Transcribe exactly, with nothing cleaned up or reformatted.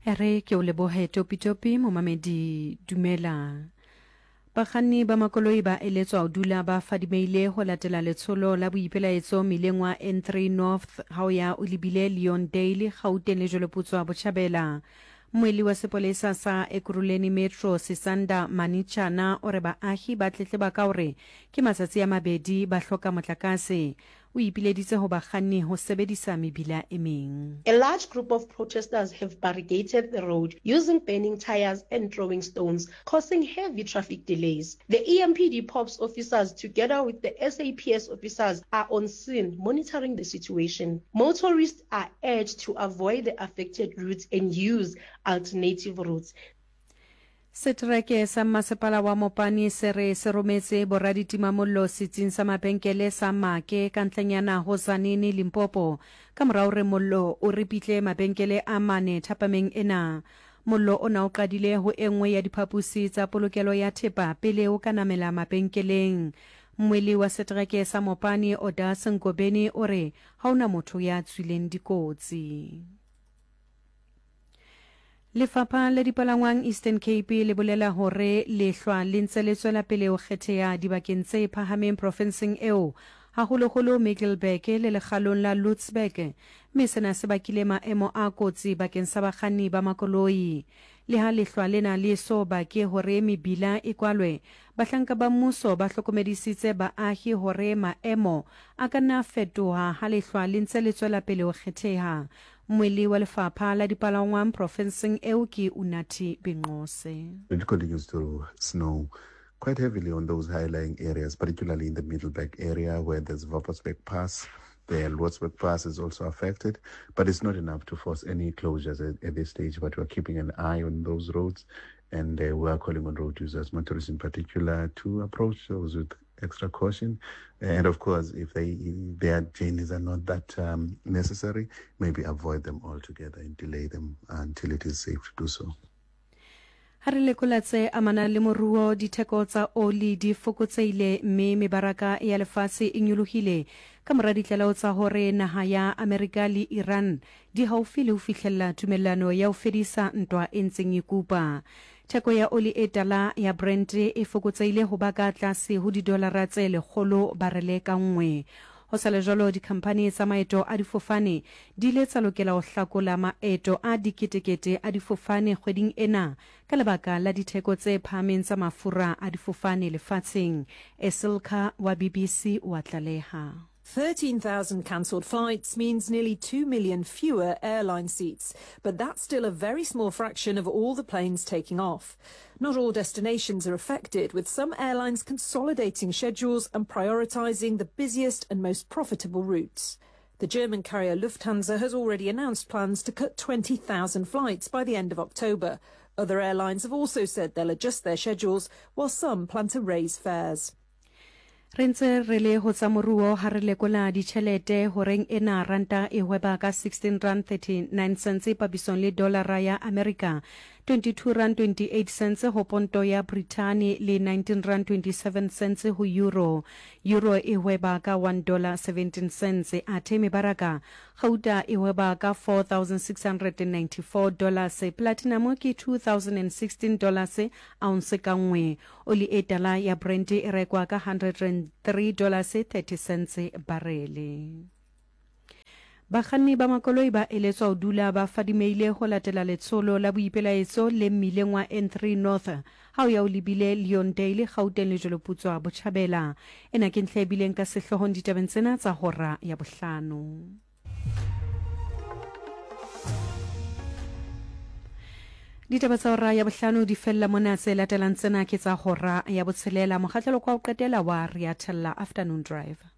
Ere ke o lebohe topi-topi momamedi dumela. Bakganni ba makoloi ba eletswa ho dula ba fadimeile ho latela letsholo la boipelaetso mileng wa N three North ha o ya o lebile Leondale Gauteng le Joloputswa Botjhabela. Moeli wa sepolesa sa Ekurhuleni Metro Sisanda Manichana o re baahi ba tletleba ka hore ke matsatsi a mabedi ba hloka motlakase. O ipileditse ho bakganni ho sebedisa mebila e meng. A large group of protesters have barricaded the road using burning tires and throwing stones, causing heavy traffic delays. The E M P D POPs officers, together with the S A P S officers, are on scene monitoring the situation. Motorists are urged to avoid the affected routes and use alternative routes. Setereke sa masepala wa Mopani se re se rometse boraditimamollo setsing sa mabenkele sa Make ka ntlenyana ho Zanini Limpopo ka morao re mollo o ripitle mabenkele a mane thapameng ena. Mollo ona o qadile ho engwe ya diphapusi tsa polokelo ya thepa pele o ka namela mabenkeleng. Moeli wa setereke sa Mopani Oda Senkobeni o re ha ona motho ya tswileng dikotsi. Lefapha la dipalangwang Eastern Cape le bolela hore lehlwa le ntse le tswela pele ho kgetheha dibakeng tse phahameng provinseng eo haholoholo Middelburg le lekgalong la Lützburg, mme sena se bakile maemo a kotsi bakeng sa bakganni ba makoloi. Le ha lehlwa lena le so bake hore mebila e kwalwe, bahlanka ba mmuso ba hlokomedisitse baahi hore maemo a ka nna fetoha ha lehlwa le ntse le tswela pele ho kgetheha. Moeli wa lefapha la dipalangwang provinseng eo ke Unathi Binqose. It continues to snow quite heavily on those high-lying areas, particularly in the Middelburg area where there's Wuppertsberg Pass. The Lützburg Pass is also affected, but it's not enough to force any closures at, at this stage. But we're keeping an eye on those roads, and uh, we are calling on road users, motorists in particular, to approach those with extra caution. And of course, if they their journeys are not that um, necessary, maybe avoid them altogether and delay them until it is safe to do so. Ha re lekolatse amana le moruo ditheko tsa oli di fokotseile mme mebaraka ya lefatshe e nyolohile ka mora ditlaleho tsa hore naha ya Amerika le Iran di haufi le ho fihlella tumellano ya ho fedisa ntwa e ntseng e kupa. Theko ya oli e tala ya Brent e fokotseile ho ba ka tlase ho didolara tse lekgolo barele ka nngwe. Ho sale jwalo dikhampani tsa maeto a difofane di ile tsa lokela ho hlakola maeto a diketekete a difofane kgweding ena ka lebaka la ditheko tse phahameng tsa mafura a difofane lefatsheng. Esilka wa B B C wa tlaleha. thirteen thousand cancelled flights means nearly two million fewer airline seats, but that's still a very small fraction of all the planes taking off. Not all destinations are affected, with some airlines consolidating schedules and prioritising the busiest and most profitable routes. The German carrier Lufthansa has already announced plans to cut twenty thousand flights by the end of October. Other airlines have also said they'll adjust their schedules, while some plan to raise fares. Rentse rele ho tsa moruo ha re lekola ditjhelete horeng ena ranta e hweba ka sixteen rand thirty-nine cents papisong le dolara ya America, twenty-two rand twenty-eight cents ho ponto ya Brittany le nineteen rand twenty-seven cents ho euro. Euro e hweba ka one dollar seventeen cents, athe mebaraka Gauta e hweba ka four thousand six hundred ninety-four dollars, platinum ke two thousand sixteen dollars ounce ka nngwe. Oli e tala ya Brent e rekwa ka one hundred three dollars thirty cents barele. Bakganni ba makoloi ba eletswa ho dula ba fadimeile ho latela letsholo la boipelaetso le mmileng wa N three North ha o ya o lebile Leondale Gauteng le Joloputswa Botjhabela. Ena ke ntle bileng ka sehlohong ditabeng tsena tsa hora ya bohlano. Ditaba tsa hora ya bohlano di fella mona tse latelang tsena ke tsa hora ya botshelela. Mokgahlelo kwa o qetela wa Ria Tella Afternoon Drive.